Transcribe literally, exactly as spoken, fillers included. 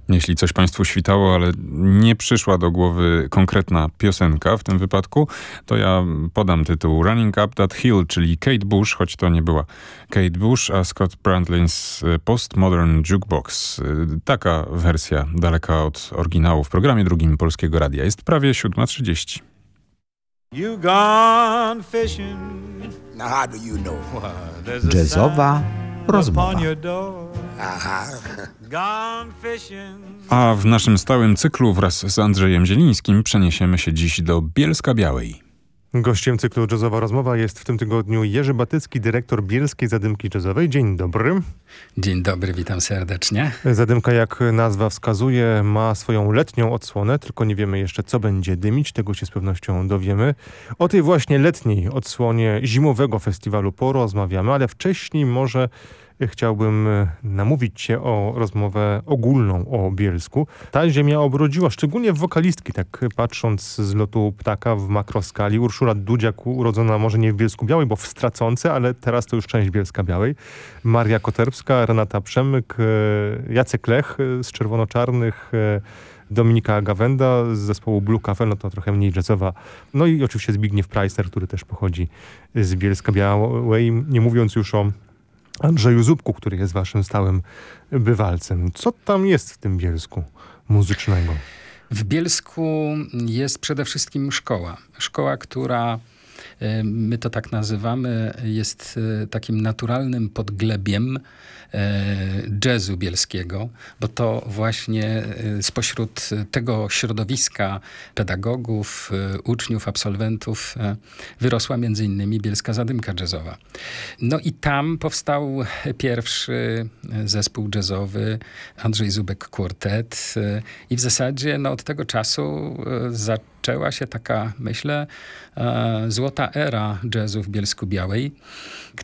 Jeśli coś Państwu świtało, ale nie przyszła do głowy konkretna piosenka w tym wypadku, to ja podam tytuł Running Up That Hill, czyli Kate Bush, choć to nie była Kate Bush, a Scott Brandlins Postmodern Jukebox. Taka wersja daleka od oryginału w programie drugim Polskiego Radia. Jest prawie siódma trzydzieści. You gone fishing. Now how do you know? Jazzowa rozmowa. Gone fishing. A w naszym stałym cyklu wraz z Andrzejem Zielińskim przeniesiemy się dziś do Bielska-Białej. Gościem cyklu Jazzowa Rozmowa jest w tym tygodniu Jerzy Batycki, dyrektor Bielskiej Zadymki Jazzowej. Dzień dobry. Dzień dobry, witam serdecznie. Zadymka, jak nazwa wskazuje, ma swoją letnią odsłonę, tylko nie wiemy jeszcze, co będzie dymić, tego się z pewnością dowiemy. O tej właśnie letniej odsłonie zimowego festiwalu porozmawiamy, ale wcześniej może chciałbym namówić cię o rozmowę ogólną o Bielsku. Ta ziemia obrodziła, szczególnie w wokalistki, tak patrząc z lotu ptaka w makroskali. Urszula Dudziak, urodzona może nie w Bielsku-Białej, bo w Straconce, ale teraz to już część Bielska-Białej. Maria Koterbska, Renata Przemyk, Jacek Lech z Czerwono-Czarnych, Dominika Gawenda z zespołu Blue Cafe, no to trochę mniej jazzowa. No i oczywiście Zbigniew Preissner, który też pochodzi z Bielska-Białej, nie mówiąc już o Andrzeju Zupku, który jest waszym stałym bywalcem. Co tam jest w tym Bielsku muzycznego? W Bielsku jest przede wszystkim szkoła. Szkoła, która, my to tak nazywamy, jest takim naturalnym podglebiem jazzu bielskiego, bo to właśnie spośród tego środowiska pedagogów, uczniów, absolwentów wyrosła między innymi Bielska Zadymka Jazzowa. No i tam powstał pierwszy zespół jazzowy Andrzej Zubek Quartet i w zasadzie no, od tego czasu zaczęła się taka, myślę, złota era jazzu w Bielsku-Białej,